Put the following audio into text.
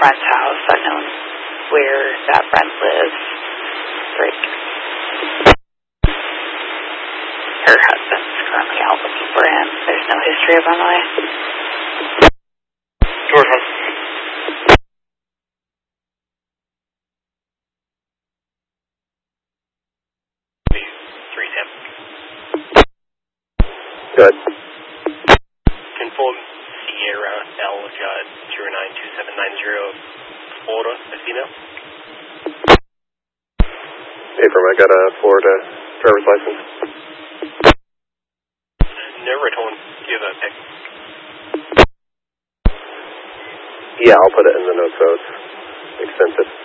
friend's house. Unknown where that friend lives. Like, her husband's currently out looking for him. There's no history of Emily. George 1. Good. Confirm Sierra Elja 092790 Florida, a female. Affirm, I got a Florida driver's license. No return. Do you have a pic? Yeah, I'll put it in the notes so it's extensive.